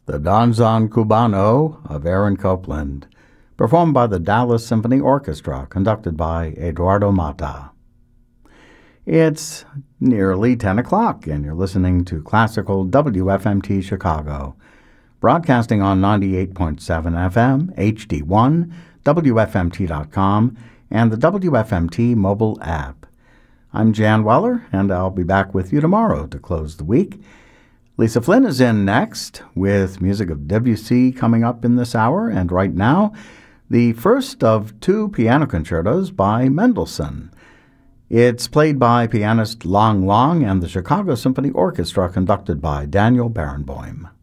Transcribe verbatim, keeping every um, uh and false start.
The Danzón Cubano of Aaron Copland, performed by the Dallas Symphony Orchestra, conducted by Eduardo Mata. It's nearly ten o'clock, and you're listening to Classical W F M T Chicago, broadcasting on ninety-eight point seven F M, H D one, W F M T dot com, and the W F M T mobile app. I'm Jan Weller, and I'll be back with you tomorrow to close the week. Lisa Flynn is in next with music of Debussy coming up in this hour, and right now, the first of two piano concertos by Mendelssohn. It's played by pianist Lang Lang and the Chicago Symphony Orchestra, conducted by Daniel Barenboim.